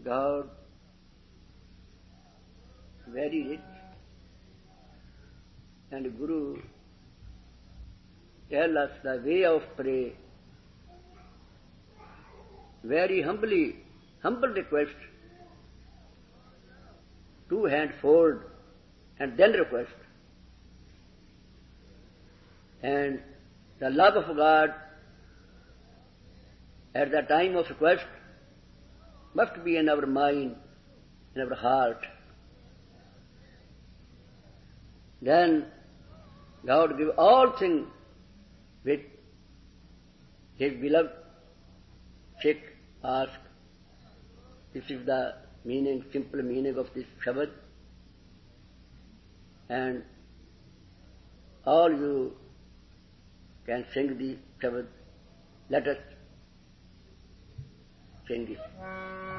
God very rich, and Guru tell us the way of prayer. Very humble request, 2 hands fold and then request. And the love of God at the time of request must be in our mind, in our heart. Then God give all things which His beloved Sikh ask. This is the meaning, simple meaning of this Shabad. And all you can sing the Shabad. Let us sing it.